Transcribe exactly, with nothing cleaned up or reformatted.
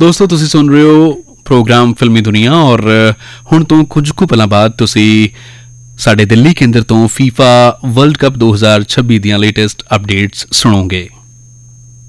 ਦੋਸਤੋ ਤੁਸੀਂ ਸੁਣ ਰਹੇ ਹੋ ਪ੍ਰੋਗਰਾਮ ਫਿਲਮੀ ਦੁਨੀਆ ਔਰ ਹੁਣ ਤੋਂ ਕੁਝ ਕੁ ਪਲਾਂ ਬਾਅਦ ਤੁਸੀਂ ਸਾਡੇ ਦਿੱਲੀ ਕੇਂਦਰ ਤੋਂ ਫੀਫਾ ਵਰਲਡ ਕੱਪ ਦੋ ਹਜ਼ਾਰ ਛੱਬੀ ਦੀਆਂ ਲੇਟੈਸਟ ਅਪਡੇਟਸ ਸੁਣੋਗੇ।